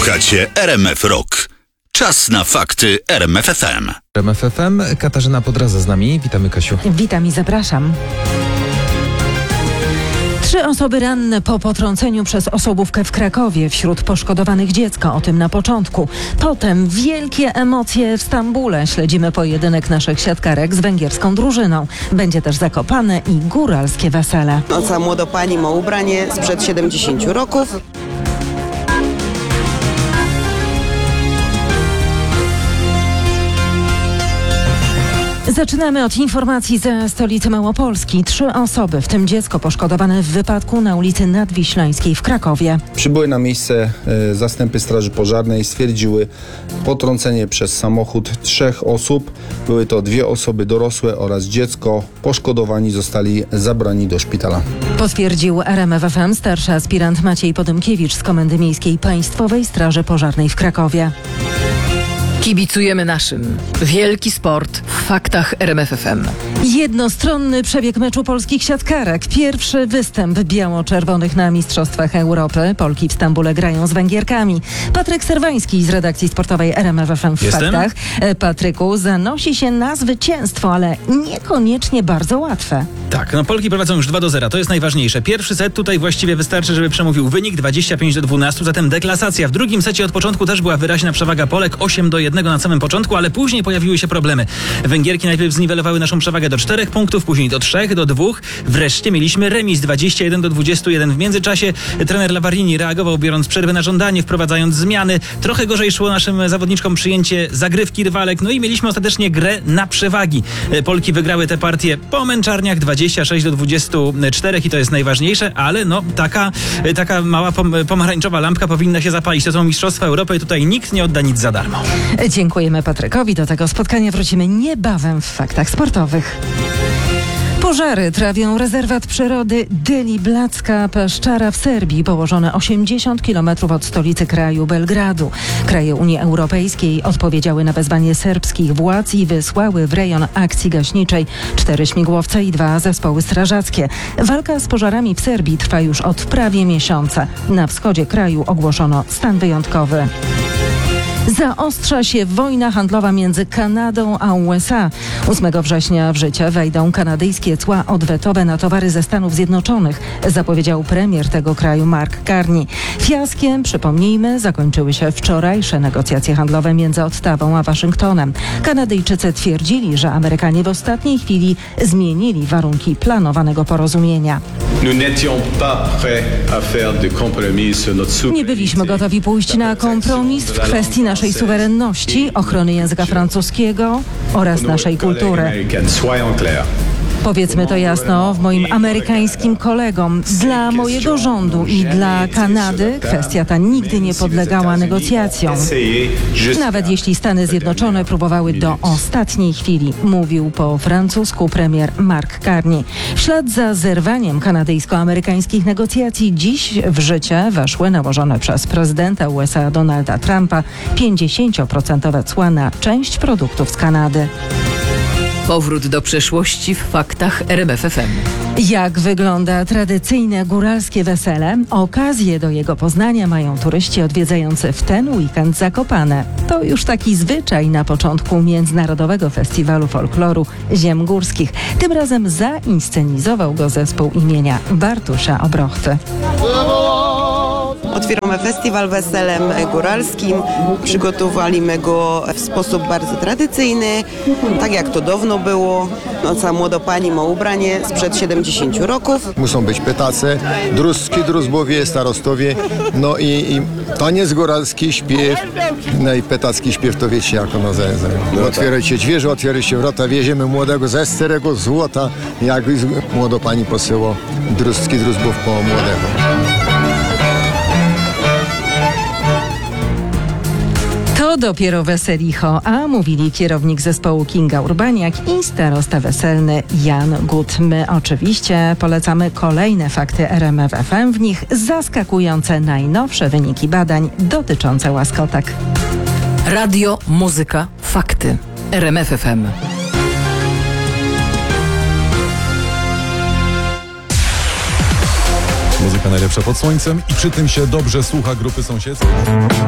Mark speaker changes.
Speaker 1: Słuchacie RMF Rock. Czas na fakty RMF FM.
Speaker 2: RMF FM, Katarzyna Podraza z nami. Witamy, Kasiu.
Speaker 3: Witam i zapraszam. 3 osoby ranne po potrąceniu przez osobówkę w Krakowie. Wśród poszkodowanych dziecko, o tym na początku. Potem wielkie emocje w Stambule. Śledzimy pojedynek naszych siatkarek z węgierską drużyną. Będzie też Zakopane i góralskie wesele.
Speaker 4: Oca młoda pani ma ubranie sprzed 70 roków.
Speaker 3: Zaczynamy od informacji ze stolicy Małopolski. 3 osoby, w tym dziecko, poszkodowane w wypadku na ulicy Nadwiślańskiej w Krakowie.
Speaker 5: Przybyły na miejsce zastępy Straży Pożarnej, stwierdziły potrącenie przez samochód 3 osób. Były to 2 osoby dorosłe oraz dziecko. Poszkodowani zostali zabrani do szpitala.
Speaker 3: Potwierdził RMF FM starszy aspirant Maciej Podymkiewicz z Komendy Miejskiej Państwowej Straży Pożarnej w Krakowie.
Speaker 6: Kibicujemy naszym. Wielki sport w faktach RMF FM.
Speaker 3: Jednostronny przebieg meczu polskich siatkarek. Pierwszy występ biało-czerwonych na Mistrzostwach Europy. Polki w Stambule grają z Węgierkami. Patryk Serwański z redakcji sportowej RMF FM w faktach. Patryku, zanosi się na zwycięstwo, ale niekoniecznie bardzo łatwe.
Speaker 7: Tak, Polki prowadzą już 2-0, to jest najważniejsze. Pierwszy set tutaj właściwie wystarczy, żeby przemówił wynik 25-12, zatem deklasacja. W drugim secie od początku też była wyraźna przewaga Polek, 8-1 na samym początku, ale później pojawiły się problemy. Węgierki najpierw zniwelowały naszą przewagę do 4 punktów, później do 3, do 2. Wreszcie mieliśmy remis 21-21. W międzyczasie trener Lavarini reagował, biorąc przerwę na żądanie, wprowadzając zmiany. Trochę gorzej szło naszym zawodniczkom przyjęcie zagrywki rywalek, no i mieliśmy ostatecznie grę na przewagi. Polki wygrały tę partię po męczarniach 26-24 i to jest najważniejsze, ale taka mała pomarańczowa lampka powinna się zapalić. To są Mistrzostwa Europy i tutaj nikt nie odda nic za darmo.
Speaker 3: Dziękujemy Patrykowi. Do tego spotkania wrócimy niebawem w faktach sportowych. Pożary trawią rezerwat przyrody Deliblatska Peszczara w Serbii, położone 80 km od stolicy kraju Belgradu. Kraje Unii Europejskiej odpowiedziały na wezwanie serbskich władz i wysłały w rejon akcji gaśniczej 4 śmigłowce i 2 zespoły strażackie. Walka z pożarami w Serbii trwa już od prawie miesiąca. Na wschodzie kraju ogłoszono stan wyjątkowy. Zaostrza się wojna handlowa między Kanadą a USA. 8 września w życie wejdą kanadyjskie cła odwetowe na towary ze Stanów Zjednoczonych, zapowiedział premier tego kraju Mark Carney. Fiaskiem, przypomnijmy, zakończyły się wczorajsze negocjacje handlowe między Ottawą a Waszyngtonem. Kanadyjczycy twierdzili, że Amerykanie w ostatniej chwili zmienili warunki planowanego porozumienia. Nie byliśmy gotowi pójść na kompromis w kwestii naszej suwerenności, ochrony języka francuskiego oraz naszej kultury. Powiedzmy to jasno moim amerykańskim kolegom. Dla mojego rządu i dla Kanady kwestia ta nigdy nie podlegała negocjacjom. Nawet jeśli Stany Zjednoczone próbowały do ostatniej chwili, mówił po francusku premier Mark Carney. W ślad za zerwaniem kanadyjsko-amerykańskich negocjacji dziś w życie weszły nałożone przez prezydenta USA Donalda Trumpa 50% cła na część produktów z Kanady.
Speaker 6: Powrót do przeszłości w faktach RMF FM.
Speaker 3: Jak wygląda tradycyjne góralskie wesele? Okazję do jego poznania mają turyści odwiedzający w ten weekend Zakopane. To już taki zwyczaj na początku Międzynarodowego Festiwalu Folkloru Ziem Górskich. Tym razem zainscenizował go zespół imienia Bartusza Obrochwy.
Speaker 4: Otwieramy festiwal weselem góralskim. Przygotowaliśmy go w sposób bardzo tradycyjny, tak jak to dawno było. Oca młoda pani ma ubranie sprzed 70 roków.
Speaker 8: Muszą być pytace, druzbowie, starostowie, no i taniec góralski, śpiew, no i pytacki śpiew, to wiecie jak ono nazywa. Otwierajcie drzwi, otwierajcie wrota, wieziemy młodego ze starego złota, jak młoda pani posyła druzbów po młodego.
Speaker 3: To dopiero weselicho, a mówili kierownik zespołu Kinga Urbaniak i starosta weselny Jan Gut. My oczywiście polecamy kolejne fakty RMF FM, w nich zaskakujące najnowsze wyniki badań dotyczące łaskotek.
Speaker 6: Radio, muzyka, fakty. RMF FM.
Speaker 2: Muzyka najlepsza pod słońcem i przy tym się dobrze słucha Grupy Sąsiedzkiej.